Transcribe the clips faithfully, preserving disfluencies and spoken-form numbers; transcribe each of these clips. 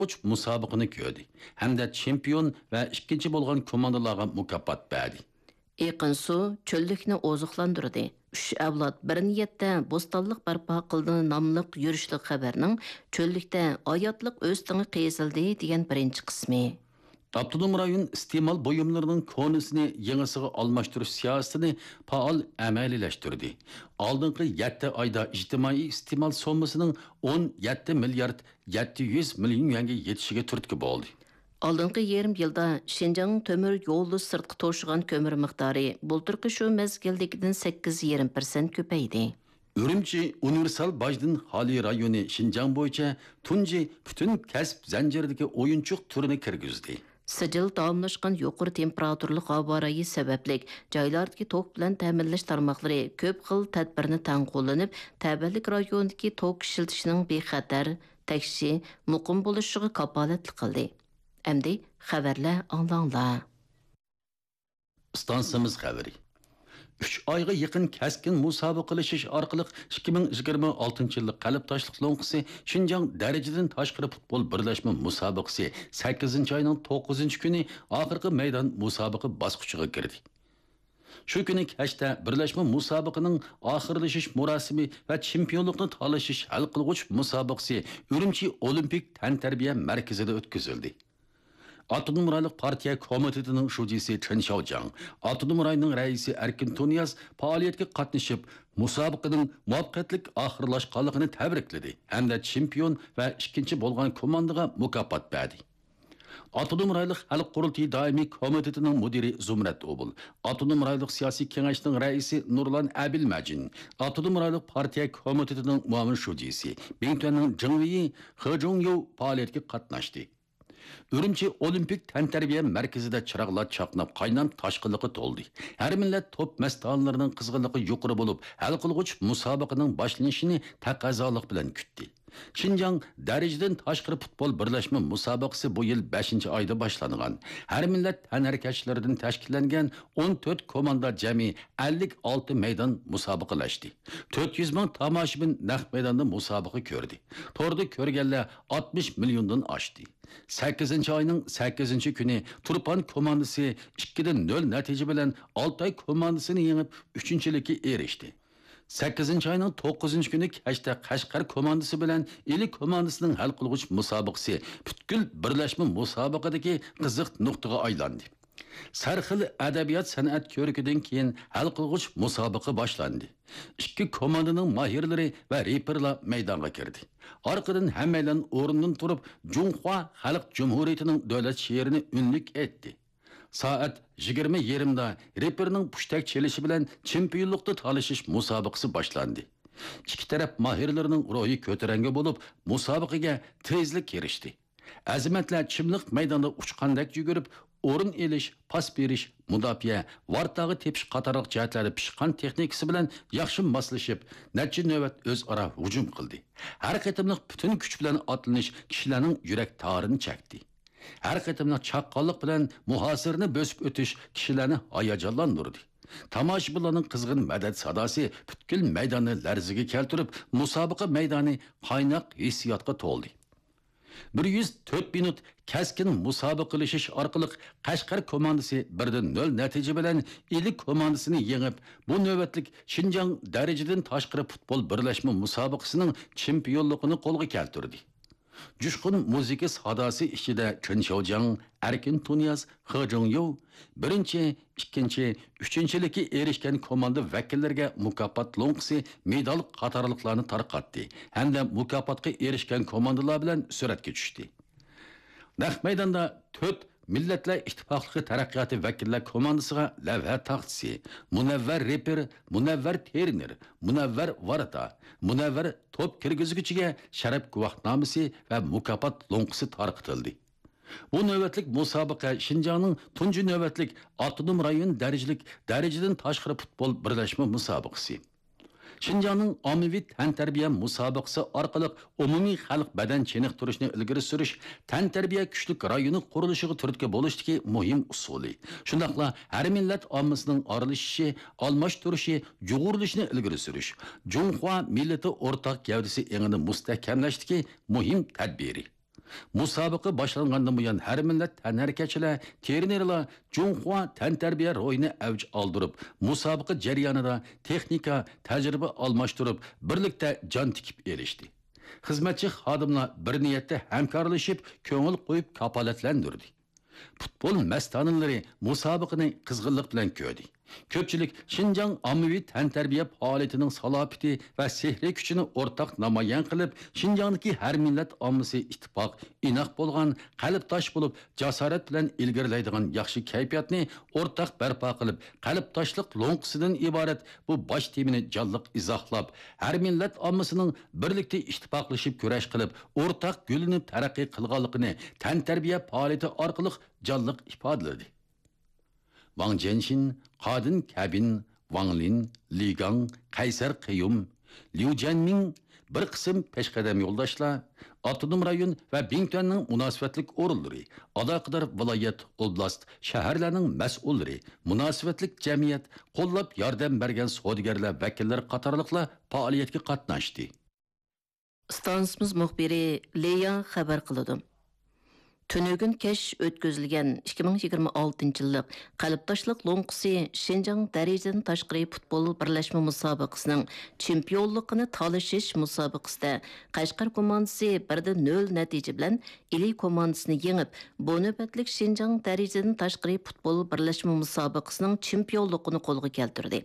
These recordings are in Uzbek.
uch musobaqani ko'rdi hamda chempion va ikkinchi bo'lgan komandalarga mukofot berdi. Eqin su çöllükni ozuqlandırdı. Üç avlod bir niyatda bo'stonliq barpo qildi nomliq yurishlik xabarning çöllükdə hayotliq o'stingi qiysildi degan birinchi qismi. Abdunum rayon iste'mol buyumlarining konusini yangisiga almashtirish siyosatini faol amaliyleştirdi. Oldingi yetti oyda ijtimoiy iste'mol sommasining o'n yetti milliard yetti yuz million yuanga yetishiga turtki bo'ldi. Алдыңғы yarım yılda Şinjan tömür yolu sırtqı toşuğan kömür miqdari bulturqı şu mezgildikidən sakkiz yarım persent köpeydi. Ürümçi Universal Bajdın hali rayonu Şinjan boyunca tunji bütün kasb zanjiridagi o'yinchoq turini kirgizdi. Sicil davamlaşqan yuqori temperaturli havo rayi sabablik joylardagi tok bilan ta'minlash tarmoqlari ko'p xil tadbirni tan qo'llanib, tabiatlik rayonidagi tok ishiltishining bexatar, takshi, muqim bo'lishiga kapolatlik qildi. Әмді xabarlar anlanglar. Stansimiz xabari. uch oyga yaqin kaskin musobaqalashish orqali ikki ming yigirma oltinchi yillik qalb toshliq lo'nqisi Şinjan darajadan tashqari futbol birlashma musobaqasi sakkizinchi oyning to'qqizinchi kuni oxirgi maydon musobaqa bosqichiga kirdi. Shu kuni kashda birlashma musobaqaning oxirlashish murosimi va chempionlikni talashish hal qilg'uch musobaqasi Urumchi Olimpik tantarbiya markazida o'tkazildi. Autonom rayonluq partiya komitetining shujisi Chen Xiaojiang, Autonom rayonning raisi Erkin Tunyaz faoliyatga qatnashib, musobaqaning muvaffaqiyatli oxirlashganligini tabrikladi hamda chempion va ikkinchi bo'lgan komandaga mukofot berdi. Autonom rayonluq xalq qurultiyi doimiy komitetining mudiri Zumrat Obul, Autonom rayonluq siyosiy kengashning raisi Nurlan Abilmajin, Autonom rayonluq partiya komitetining muavin shujisi Bingtuanning Jingwei He Zhongyu faoliyatga qatnashdi. Urumchi Olimpik tantarbiya markazida chiroqlar chaqnab qaynam toshqinliqi to'ldi. Har millat top mastonlarining qizg'inligi yuqori bo'lib, hal qilg'uch musobaqaning boshlanishini taqozolik bilan kutdi. Şinjan darajadan tashqari futbol birlashma musobaqasi bu yil beshinchi oyda boshlangan. Har millat tanarkashlaridan tashkillangan o'n to'rt komanda jami ellik olti maydon musobaqalashdi. to'rt yuz ming tomoshabin naq maydonda musobaqa ko'rdi. To'rda ko'rganlar oltmish milliondan oshdi. sakkizinchi oyning sakkizinchi kuni Turpan komandasi ikki nol natija bilan Oltoy komandasini yengib uchinchilikka erishdi. sakkizinchi oyning to'qqizinchi kuni kashda Qashqar komandasi bilan Eli komandasining hal qilg'uch musobaqasi butkul birlashma musobaqadagi qiziq nuqtaga aylandi. Sarxil adabiyot san'at ko'rikidan keyin hal qilg'uch musobaqa boshlandi. Ikki komandaning mahirlari va reperlar maydonga kirdi. Orqadan hammadan o'rnidan turib, Junhua Xalq Jumhuriyatining davlat she'rini unlik etdi. Saat yigirma yarimda reperning pushtak chelishi bilan chempionlikda talashish musobaqasi boshlandi. Ikki taraf mahirlarining ruhi ko'taranga bo'lib, musobaqaga tezlik erishdi. Azimatlar chimliq maydonda uchqandek yugurib, o'rin elish, pas berish, mudofaa, vartog'i tepish qatorliq jihatlarda pishqan texnikasi bilan yaxshi moslashib, necha navbat o'zaro hujum qildi. Har qatimliq butun kuch bilan otlanish kishilarning yurak torini chakdi. Har qatimliq chaqqonlik bilan muhosirni bosib o'tish kishilarni hayajonlantirdi. Tomoshabinlarning qizg'in madad sadosi butkul maydonni larziga keltirib, musobaqa maydoni qaynoq hissiyotga to'ldi. bir yuz to'rt minut kaskin musobaqalashish orqali Qashqar komandasi bir nol natija bilan Eli komandasini yengib, bu navbatlik Şinjan darajadan tashqari futbol birlashma musobaqasining chempionligini qo'lga keltirdi. Jushqun muzika sadosi ichida Chen Xiaojiang, Erkin Tunyaz, He Zhongyu birinchi, ikkinchi, uchinchilikka erishgan komanda vakillariga mukofot lo'nqisi medal qatorliqlarni tarqatdi hamda mukofotga erishgan komandalar bilan suratga tushdi. Naq maydonda to'rt Millatlar Ittifoqligi taraqqiyoti vakillar komandasiga lavha taxtisi, Munavvar reper, Munavvar terner, Munavvar varata, Munavvar top kirgizgichiga sharaf guvohnomasi va mukofot lo'nqisi tarqatildi. Bu navbatlik musobaqa Şinjanning tunji navbatlik Autonom rayon darajalik darajadan tashqari futbol birlashma musobaqasi. Şinjanning ommaviy tantarbiya musobaqasi orqali umumiy xalq badan chiniqtirishni ilgari surish, tantarbiya kuchlik rayoni qurilishiga turtki bo'lishdagi muhim usuli. Shundaqla har millat ommasining aralashishi, almashtirishi, jug'urilishini ilgari surish, Junhua millati o'rtaq gavdasi engini mustahkamlashdagi muhim tadbiri. Musobaqa boshlangandan buyon har millat tanharakachilar, trenerlar Junhua tantarbiya ro'yini avj oldirib, musobaqa jarayonida texnika, tajriba almashtirib, birlikda jon tikib erishdi. Xizmatchi xodimlar bir niyatda hamkorlashib, ko'ngil qo'yib kapolatlantirdi. Futbol mastanilari musobaqani qizg'inlik bilan ko'rdi. Ko'pchilik Şinjan ommaviy tantarbiya faoliyatining salohiyati va sehriy kuchini o'rtaq namoyon qilib, Şinjandagi har millat ommasi ittifoq, inoq bo'lgan, qalbdosh bo'lib, jasorat bilan ilgarilaydigan yaxshi kayfiyatni o'rtaq barpo qilib, qalbdoshlik lo'nqisidan iborat bu bosh temini jonliq izohlab, har millat ommasining birlikda ittifoqlashib kurash qilib, o'rtaq gullanib taraqqiy qilganligini tantarbiya faoliyati orqali jonliq ifodaladi. Wang Jianxin, Qadin Kabin, Wang Lin, Li Gang, Qaysar Qiyum, Liu Jianming bir qism peshqadam yo'ldoshlar, avtonom rayon va Bingtuanning munosabatlik o'rinlari, aloqador viloyat, oblast, shaharlarning mas'ullari, munosabatlik jamiyat, qo'llab yordam bergan savdogarlar vakillari qatorliqlar faoliyatga qatnashdi. Stansimiz muxbiri Leya xabar qildi. Tünögün keş ötközülgen ikki ming yigirma oltinchi yıllık qalbdoshlik lo'nqisi Şinjan darajadın tashqari futbol birlashma musobaqasining chempionligini talashish musobaqasida Qashqar komandasi birda nol natija bilan Ili komandasini yengib, bu navbatlik Şinjan darajadın tashqari futbol birlashma musobaqasining chempionligini qo'lga keltirdi.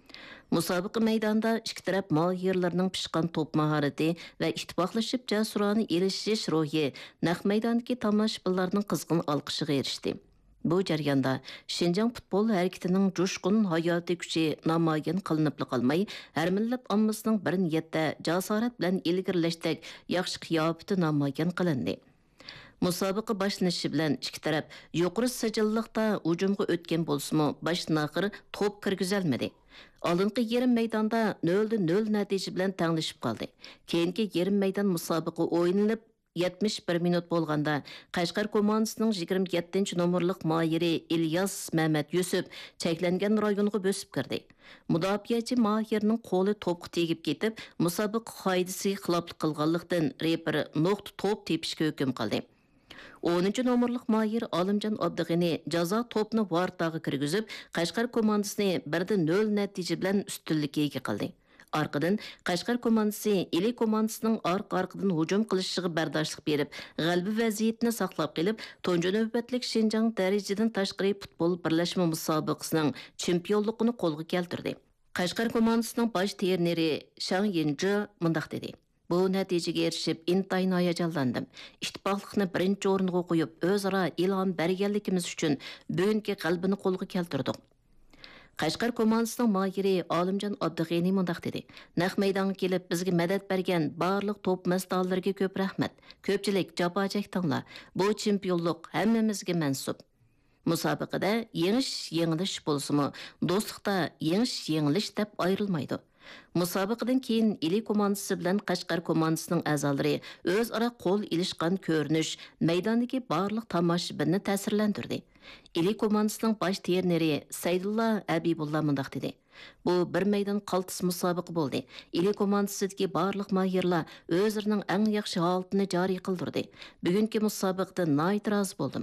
Musobaqa maydonida ikki taraf mohirlarning pishqan top mahorati va ittifoqlashib jasurani erishish ruhi naq maydondagi tomoshabinlarning qizg'in olqishiga erishdi. Bu jarayonda Şinjan futbol harakatining jo'shqin hayoti kuchi namoyon qilinib qolmay, har millat ommasining bir niyatda jasorat bilan ilgarilashdek yaxshi qiyofati namoyon qilindi. Musobaqa boshlanishi bilan ikki taraf yuqori sajilliqda hujumga o'tgan bo'lsa-mu, boshdan oxir to'p kirgizolmadi. Oldingi yarim maydonda nol nol natija bilan tanglashib qoldi. Keyingi yarim maydon musobaqa o'yinlanib yetmish bir minut bo'lganda Qashqar komandasining yigirma yettinchi nomerlik mohiri İlyas Mehmet Yusuf cheklangan rayonga bosib kirdi. Mudofaachi mohirning qo'li to'pga tegib ketib, musobaqa qoidasiga xiloflik qilganlikdan reper nuqta to'p tepishga hukm qildi. o'ninchi nomerlik mahir Olimjon Abdug'ani jazo to'pni vartaga kirgizib, Qashqar komandasini birda nol natija bilan ustunlikka ega qildi. Arqadan Qashqar komandasi Ili komandasining orqa-orqadan hujum qilishiga bardoshlik berib, g'alaba vaziyatini saqlab qilib, tunji navbatlik Şinjan darajadan tashqari futbol birlashma musobaqasining chempionligini qo'lga keltirdi. Qashqar komandasining bosh treneri Shang Yinji mundaq dedi: Bu natijaga erishib intayin hayajonlandim. İttifoqlikni birinchi o'ringa qo'yib, o'zaro ilhom berganligimiz uchun bugungi qalbini qo'lga keltirdik. Qashqar komandasining mohiri Olimjon Abdug'ani mundaq dedi: Naq maydonga kelib bizga madad bergan barliq top mas'ullariga ko'p rahmat. Ko'pchilik jafo chekdinglar. Bu chempionlik hammamizga mansub. Musobaqada yengish yengilish bo'lsa-mu, do'stlikda yengish yengilish deb ayrilmaydi. Musobaqadan keyin Ili komandasi bilan Qashqar komandasining a'zolari o'zaro qo'l ilishgan ko'rinish maydondagi barliq tomoshabinni ta'sirlantirdi. Ili komandasining bosh treneri Saydulla Abibulla mundaq dedi: Bu bir maydon qaltis musobaqa bo'ldi. Ili komandasidagi barliq mahirlar o'zlarining eng yaxshi holatini joriy qildirdi. Bugungi musobaqada nihoyat rozi bo'ldim.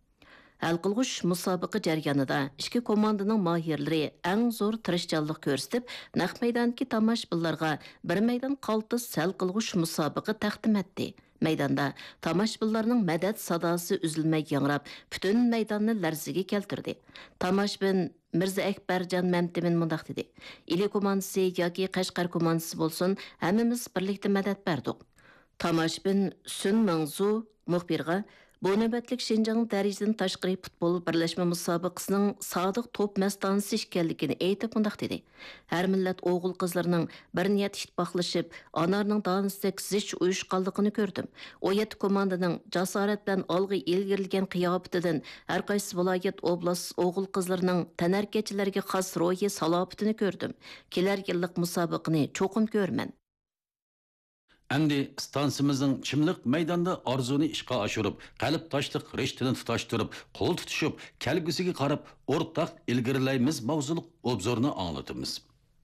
Hal qilg'ush musobaqa jarayonida ikki komandaning mahirlari eng zo'r tirishchanlik ko'rsatib, naq maydondagi tomoshabinlarga bir maydon qaltis hal qilg'ush musobaqa taqdim etdi. Maydonda tomoshabinlarning madad sadosi uzilmay yangrab, butun maydonni larzaga keltirdi. Tomoshabin Mirza Akbarjon Mamtimin mundaq dedi: Ili komandasi yoki Qashqar komandasi bo'lsin, hammamiz birlikda madad berdik. Tomoshabin Sun Mangzu muxbirga bu navbatlik Şinjan darajadan tashqari futbol birlashma musobaqasining sodiq top mastanasi ekanligini aytib mundaq dedi: Har millat o'g'il qizlarining bir niyat ittifoqlashib, onarning donasida kizish uyushqanligini ko'rdim. O yetti komandaning jasorat bilan olg'a ilgirilgan qiyofatidan har qaysi viloyat oblast o'g'il qizlarining tanarkachilarga xos ro'yi salobatini ko'rdim. Kelar yillik musobaqani cho'qim ko'rman. Endi stansimizning chimliq maydonda arzuni ishga oshirib, qalb toshliq rishtini tutashtirib, qo'l tutishib, kelgusiga qarab o'rtaq ilgarilaymiz mavzuliq obzorni anglatamiz.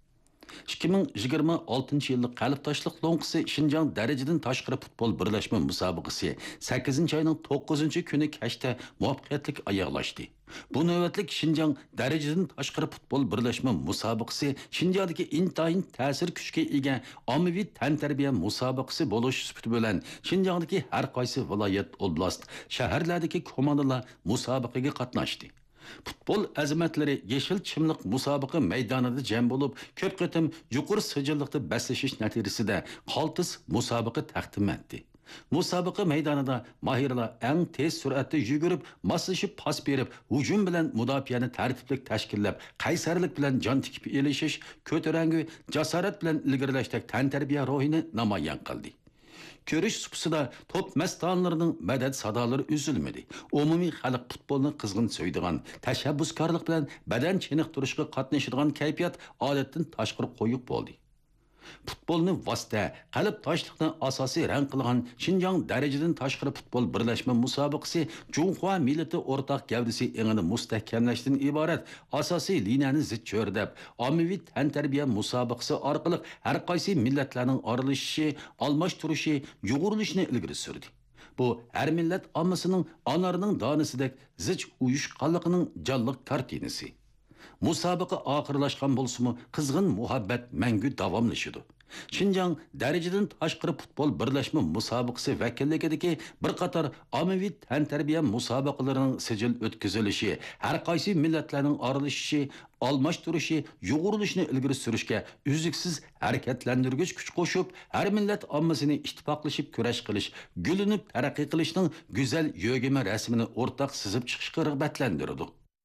ikki ming yigirma oltinchi yillik qalbtoshliq lo'nqisi Şinjan darajadan tashqari futbol birlashma musobaqasi sakkizinchi oyning to'qqizinchi kuni kashda muvaffaqiyatli oyoqlashdi. Bu navbatlik Şinjan darajadan tashqari futbol birlashma musobaqasi Şinjandagi intayin ta'sir kuchga ega ommaviy tantarbiya musobaqasi bo'lish sifati bilan Şinjandagi har qaysi viloyat, oblast, shaharlardagi komandalar musobaqaga qatnashdi. Futbol azimatlari yeşil chimliq musobaqa maydonida jam bo'lib, ko'p qatim yuqori sijilliqda baslashish natijasida qaltis musobaqa taqdim etdi. Musobaqa maydonida mahirlar eng tez sur'atda yugurib, moslashib pas berib, hujum bilan mudofiani tartiblik tashkillab, qaysarlik bilan jon tikib elishish, ko'tarangi jasorat bilan ilgirlashdek tantarbiya ruhini namoyon qildi. Görüş supusida top mestanlarının madad sadaları üzülmedi. Umumi xalq futbolunu qızgın söydüğün, təşəbbüskarlıq bilan badan çeniqtirishga qatnashadigan kayfiyat odatdan tashqari qo'yib bo'ldi. Futbolni vosita, qalb toshliqni asosiy rang qilgan Şinjan darajadan tashqari futbol birlashma musobaqasi Junhua millati o'rtaq gavdasi engini mustahkamlashdan iborat asosiy liniyani zid cho'rdab, ommaviy tantarbiya musobaqasi orqali har qaysi millatlarning aralashishi, almashtirishi, yo'g'rilishini ilgari surdi. Bu her millat ommasining onarining donisidek zich uyushqanligining jonliq kartinasi. Musobaqa oxirlashgan bo'lsa-mu, qizg'in muhabbat mangu davomlashadi. Şinjan darajadan tashqari futbol birlashma musobaqasi vakilligidagi bir qator ommaviy tantarbiya musobaqalarining sijil o'tkazilishi, har qaysi millatlarning aralashishi, almashtirishi, yo'g'rilishini ilgari surishga uzluksiz harakatlantirgich kuch qo'shib, har millat ommasini ittifoqlashib kurash qilish, gulinib taraqqiy qilishning go'zal yo'g'ima rasmini o'rtaq sizib chiqishga rag'batlantiradi.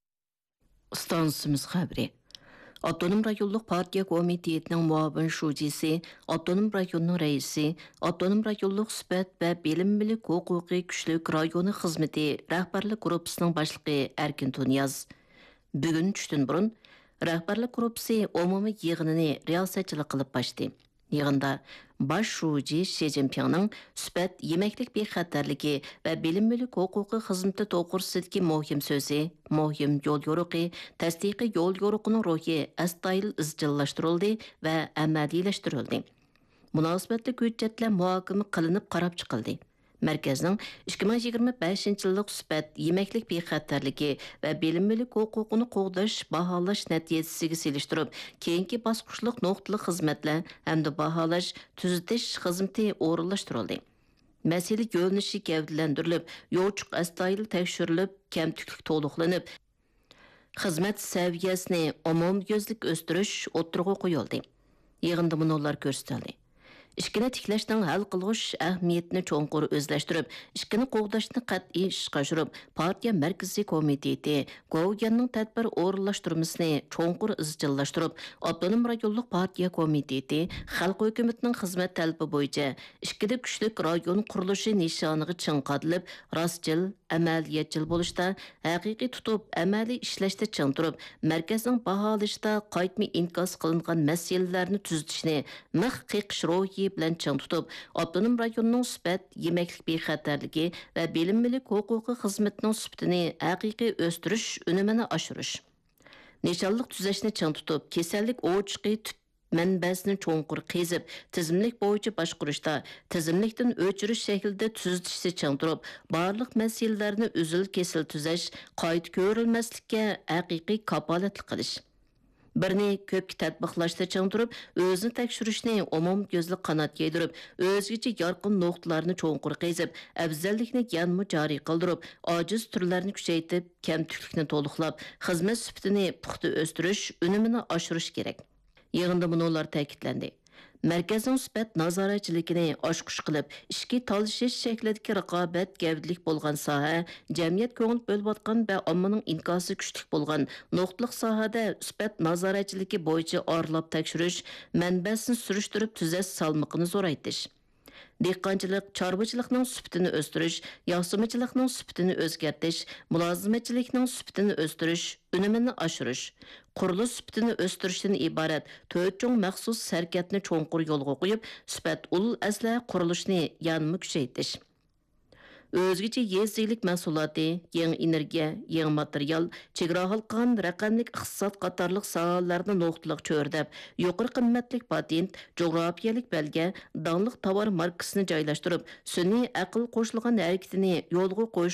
Stansimiz xabari. Avtonom rayonluq partiya komitetining muavin shujisi, avtonom rayonning raisi, avtonom rayonluq sifat va bilim bilik huquqiy kuchlik rayoni xizmati rahbarlik gruppasining boshlig'i Erkin Tunyaz. Bugun tushdan burun rahbarlik gruppasi umumiy yig'inini riyosatchilik qilib boshladi. Yig'inda baş şuji Xi Jinpingning sifat yemeklik bexatarligi va bilim bilik huquqi xizmati to'g'risidagi muhim so'zi, muhim yo'l yo'riqi, tasdiqi yo'l yo'riqining ruhi astoydil izchillashtirildi va amaliylashtirildi. Munosabatli hujjatlar muhokama qilinib qarab chiqildi. Merkezning ikki ming yigirma beshinchi yillik sifat yemeklik bexatarligi va bilim bilik huquqini qo'g'dash baholash natijasiga selishtirib, keyingi bosqichliq nuqtali xizmatlar hamda baholash tuzitish xizmati o'rinlashtirildi. Masala yo'linishi gavdalantirilib, yo'chiq astoydil tekshirilib, kamtuklik to'liqlanib, xizmat saviyasini umumyuzlik o'stirish o'tirg'i qo'yildi. Yig'inda munolar ko'rsatildi. İşkini tiklashning hal qilg'ish ahamiyatini cho'nqur o'zlashtirib, ishkini qo'g'dashni qat'iy ishga oshirib, partiya markaziy komiteti Go'yanning tadbir o'rinlashtirmasini cho'nqur izchillashtirib, avtonom rayonluq partiya komiteti xalq hukumatining xizmat talabi bo'yicha ishkida kuchlik rayon qurilishi nishoniga chingqadilib, rostchil, amaliyatchil bo'lishda, haqiqiy tutib, amaliy ishlashda ching turib, markazning baholashda qaytmi inkos qilingan masalalarni tuzitishni mix qiqish ro'yi bilan ching tutib, avtonom rayonning sifat yemeklik bexatarligi va bilim bilik huquqi xizmatining sifatini haqiqiy o'stirish unumini oshirish. Nishonliq tuzashni ching tutib, kasallik o'chiqi tüp manbasini cho'nqur qezib, tizimlik bo'yicha boshqarishda, tizimlikdan o'chirish shaklida tuzitishni ching turib, barliq masalalarni uzil kesil tuzash, qayta ko'rilmaslikka haqiqiy kapolatlik qilish. Birini ko'p tatbiqlashda ching turib, o'zini tekshirishni umum ko'zli qanot yaydirib, o'zgacha yorqin nuqtalarni cho'nqur qezib, afzallikni yanmi joriy qildirib, ojiz turlarni kuchaytirib, kamtuklikni to'liqlab, xizmat sifatini puxta o'stirish unumini oshirish kerak. Yig'inda bunolar ta'kidlandi. Merkezning sifat nazoratchiligini oshqush qilib, ishki talashish shaklidagi raqobat gavdalik bo'lgan soha, jamiyat ko'ngil bo'lib va ommaning inkosi kuchli bo'lgan nuqtliq sohada sifat nazoratchiligi bo'yicha orlab tekshirish, manbasini surishtirib tuzash salmoqini zo'raytirish. Dehqonchilik, chorvachilikning sifatini o'stirish, yoqsimichilikning sifatini o'zgartirish, mulozimatchilikning sifatini o'stirish, unumini oshirish, qurilish sifatini o'stirishdan iborat to'rt cho'ng maxsus harakatni cho'nqur yo'lga qo'yib, sifat ul asla qurilishni yanmi kuchaytirish. Өзгече yezzilik mahsuloti, yangi energiya, yangi material, chegara halqan raqamlik iqtisod qatorliq sohalarni nuqtaliq cho'rdab, yuqori qimmatlik patent, jo'grafiyalik belge, donliq tovar markasini joylashtirib, sun'iy aql qo'shilgan harakatini yo'lga qo'yish